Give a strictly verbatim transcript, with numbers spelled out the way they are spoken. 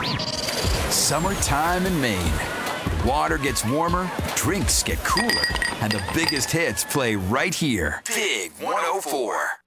Summertime in Maine. Water gets warmer, drinks get cooler, and the biggest hits play right here. Big one oh four.